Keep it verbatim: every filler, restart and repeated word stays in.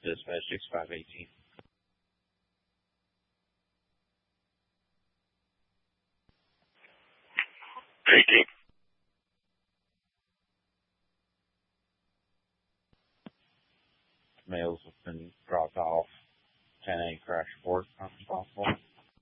dispatch sixty-five eighteen. eighteen. Males have been dropped off. ten A crash report, not possible.